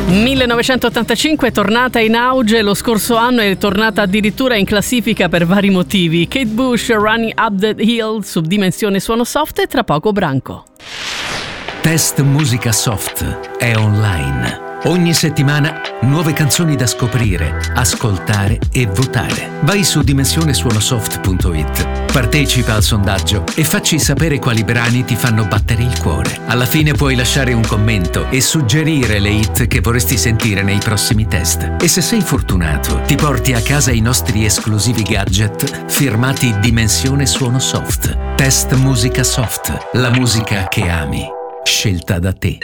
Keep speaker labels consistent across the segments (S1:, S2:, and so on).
S1: 1985 è tornata in auge, lo scorso anno è tornata addirittura in classifica per vari motivi. Kate Bush, Running Up the Hill, su Dimensione Suono Soft, e tra poco Branco.
S2: Test Musica Soft è online. Ogni settimana nuove canzoni da scoprire, ascoltare e votare. Vai su dimensionesuonosoft.it, partecipa al sondaggio e facci sapere quali brani ti fanno battere il cuore. Alla fine puoi lasciare un commento e suggerire le hit che vorresti sentire nei prossimi test. E se sei fortunato, ti porti a casa i nostri esclusivi gadget firmati Dimensione Suono Soft. Test Musica Soft, la musica che ami, scelta da te.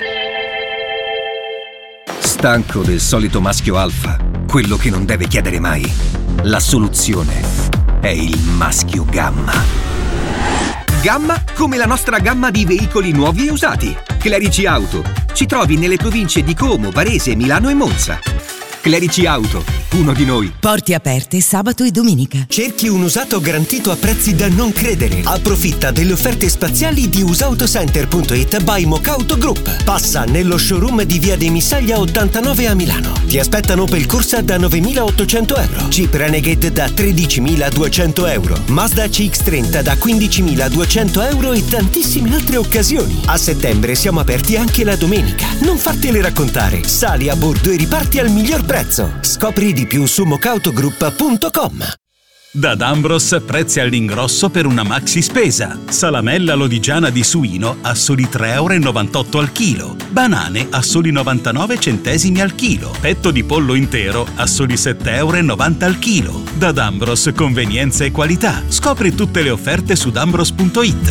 S3: Stanco del solito maschio alfa, quello che non deve chiedere mai. La soluzione è il maschio gamma. Gamma come la nostra gamma di veicoli nuovi e usati. Clerici Auto. Ci trovi nelle province di Como, Varese, Milano e Monza. Clerici Auto, uno di noi.
S4: Porte aperte sabato e domenica.
S5: Cerchi un usato garantito a prezzi da non credere. Approfitta delle offerte spaziali di usautocenter.it by Mocauto Group. Passa nello showroom di via dei Missaglia 89 a Milano. Ti aspettano Opel Corsa da 9.800 euro, Jeep Renegade da 13.200 euro, Mazda CX-30 da 15.200 euro e tantissime altre occasioni. A settembre siamo aperti anche la domenica. Non fartele raccontare. Sali a bordo e riparti al miglior prezzo. Scopri di più su mocautogroup.com.
S6: Da D'Ambros prezzi all'ingrosso per una maxi spesa. Salamella lodigiana di suino a soli 3,98 euro al chilo. Banane a soli 99 centesimi al chilo. Petto di pollo intero a soli 7,90 euro al chilo. Da D'Ambros convenienza e qualità. Scopri tutte le offerte su d'ambros.it.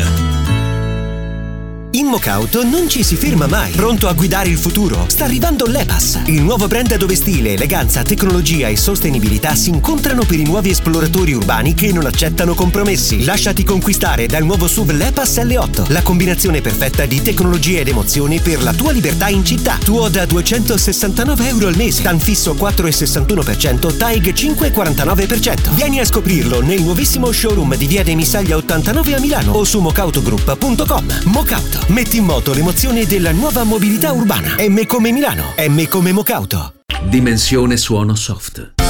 S5: In Mocauto non ci si ferma mai. Pronto a guidare il futuro? Sta arrivando l'E-Pass, il nuovo brand dove stile, eleganza, tecnologia e sostenibilità si incontrano per i nuovi esploratori urbani che non accettano compromessi. Lasciati conquistare dal nuovo SUV l'E-Pass L8, la combinazione perfetta di tecnologia ed emozioni per la tua libertà in città. Tuo da 269 euro al mese, TAN fisso 4,61%, TAEG 5,49%. Vieni a scoprirlo nel nuovissimo showroom di via dei Missaglia 89 a Milano o su mocautogroup.com. Mocauto. Metti in moto l'emozione della nuova mobilità urbana. M come Milano, M come Mocauto.
S2: Dimensione Suono Soft.